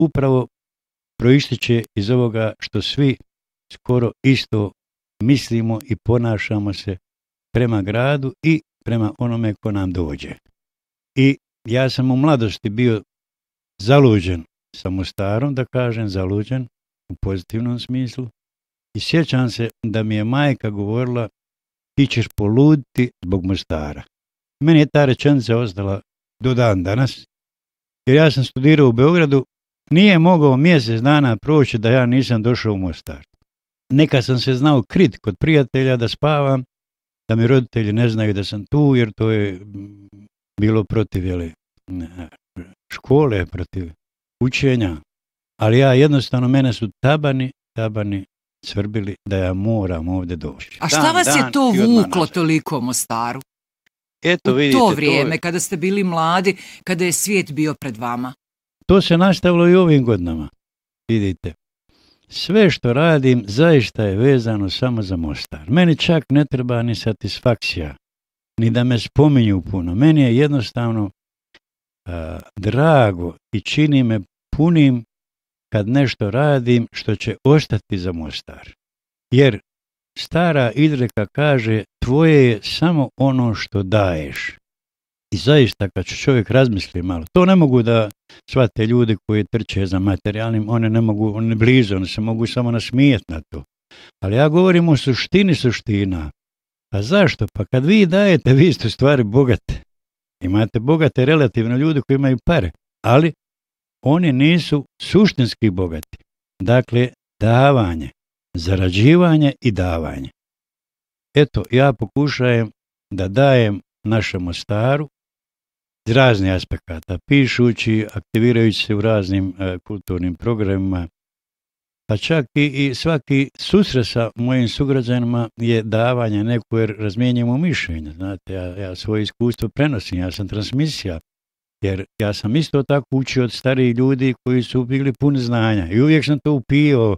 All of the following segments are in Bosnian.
upravo proističe iz ovoga što svi skoro isto mislimo i ponašamo se prema gradu i prema onome ko nam dođe. I ja sam u mladosti bio zaluđen sa Mostarom, da kažem, zaluđen u pozitivnom smislu. I sjećam se da mi je majka govorila, ti ćeš poluditi zbog Mostara. Meni je ta rečenica ostala do dan danas, jer ja sam studirao u Beogradu, nije mogao mjesec dana proći da ja nisam došao u Mostar. Neka sam se znao krit kod prijatelja da spavam, da mi roditelji ne znaju da sam tu, jer to je bilo protiv škole, protiv učenja. Ali ja jednostavno, mene su tabani svrbili da ja moram ovdje doći. A šta vas je to vuklo toliko u Mostaru? Eto, vidite, to vrijeme, kada ste bili mladi, kada je svijet bio pred vama. To se nastavilo i ovim godinama. Vidite, sve što radim zaista je vezano samo za Mostar. Meni čak ne treba ni satisfakcija, ni da me spominju puno. Meni je jednostavno drago i čini me punim kad nešto radim što će ostati za Mostar. Jer stara izreka kaže, tvoje je samo ono što daješ. I zaista kad će čovjek razmisli malo, to ne mogu da shvate ljudi koji trče za materijalnim, oni ne mogu, oni blizu, oni se mogu samo nasmijeti na to. Ali ja govorim o suštini suština. A zašto? Pa kad vi dajete, vi ste u stvari bogate. Imate bogate relativno ljudi koji imaju pare, ali oni nisu suštinski bogati. Dakle, davanje, zarađivanje i davanje. Eto, ja pokušajem da dajem našem Mostaru iz raznih aspekata, pišući, aktivirajući se u raznim kulturnim programima, pa čak i svaki susret sa mojim sugrađanima je davanje neko, jer razmijenjamo mišljenja. Znate, ja svoje iskustvo prenosim, ja sam transmisija, jer ja sam isto tako učio od starijih ljudi koji su bili puni znanja i uvijek sam to upio,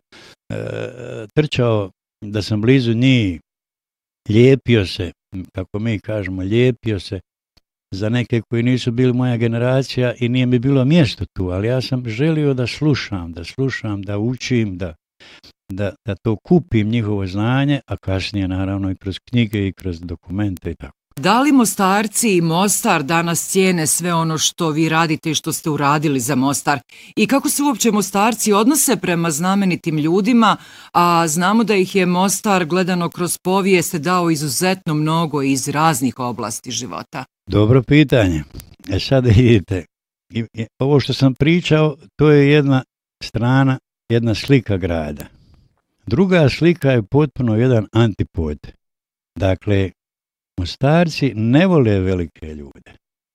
trčao da sam blizu njih, lijepio se, kako mi kažemo, lijepio se za neke koji nisu bili moja generacija i nije mi bilo mjesto tu, ali ja sam želio da slušam, da učim, da to kupim njihovo znanje, a kasnije naravno i kroz knjige i kroz dokumente i tako. Da li Mostarci i Mostar danas cijene sve ono što vi radite i što ste uradili za Mostar? I kako se uopće Mostarci odnose prema znamenitim ljudima, a znamo da ih je Mostar gledano kroz povijest dao izuzetno mnogo iz raznih oblasti života? Dobro pitanje. Sad vidite, ovo što sam pričao, to je jedna strana, jedna slika grada. Druga slika je potpuno jedan antipod. Dakle, Mostarci ne vole velike ljude.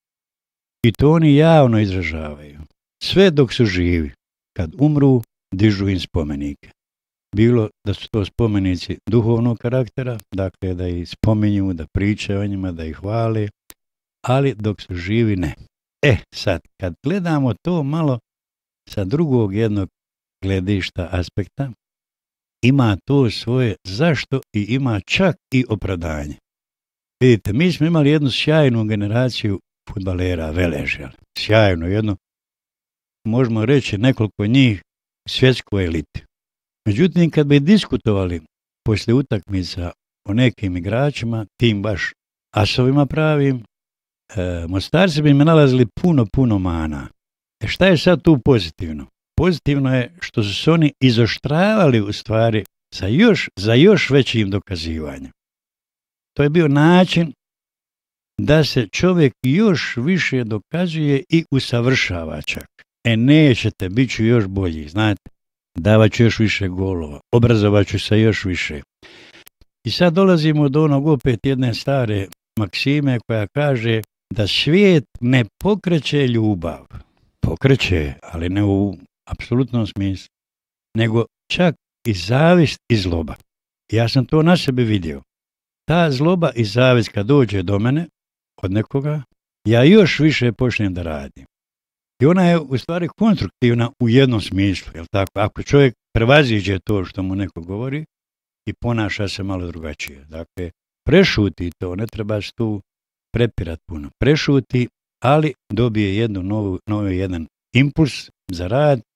I to oni javno izražavaju. Sve dok su živi. Kad umru, dižu im spomenike. Bilo da su to spomenici duhovnog karaktera, dakle da ih spominju, da pričaju o njima, da ih hvale, ali dok su živi ne. Sad, kad gledamo to malo sa drugog jednog gledišta aspekta, ima to svoje zašto i ima čak i opravdanje. Vidite, mi smo imali jednu sjajnu generaciju fudbalera, veleža, sjajnu jednu, možemo reći nekoliko njih u svjetskoj eliti. Međutim, kad bi diskutovali poslije utakmica o nekim igračima, tim baš asovima pravim, Mostarci bi me nalazili puno mana. Šta je sad tu pozitivno? Pozitivno je što su se oni izoštravali u stvari za još većim dokazivanjem. To je bio način da se čovjek još više dokazuje i usavršava čak. Nećete, bit ću još bolji, znate, davat ću još više golova, obrazovat ću se još više. I sad dolazimo do onog opet jedne stare maksime koja kaže da svijet ne pokreće ljubav. Pokreće, ali ne u apsolutnom smislu, nego čak i zavist i zloba. Ja sam to na sebi vidio. Ta zloba i zavist kad dođe do mene, od nekoga, ja još više počnem da radim. I ona je u stvari konstruktivna u jednom smislu, jel tako? Ako čovjek prevaziđe to što mu neko govori i ponaša se malo drugačije. Dakle, prešuti to, ne treba se tu prepirati puno. Prešuti, ali dobije novi jedan impuls za rad